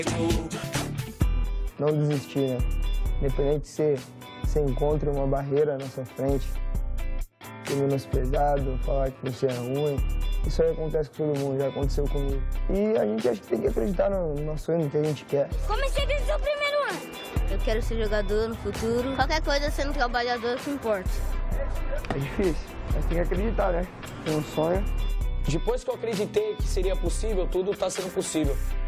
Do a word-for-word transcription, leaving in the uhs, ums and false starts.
Não desistir, né? Independente se você encontre uma barreira na sua frente, ser menosprezado, falar que você é ruim, isso aí acontece com todo mundo, já aconteceu comigo. E a gente acha que tem que acreditar no nosso sonho, no que a gente quer. Comecei desde o primeiro ano. Eu quero ser jogador no futuro. Qualquer coisa sendo trabalhador que importa. É difícil, mas tem que acreditar, né? Tem um sonho. Depois que eu acreditei que seria possível, tudo está sendo possível.